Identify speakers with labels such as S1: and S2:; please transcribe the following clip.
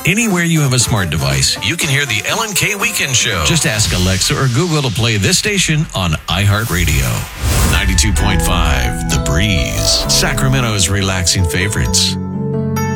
S1: Anywhere you have a smart device, you can hear the Ellen K Weekend Show. Just ask Alexa or Google to play this station on iHeartRadio. 92.5 The Breeze, Sacramento's relaxing favorites.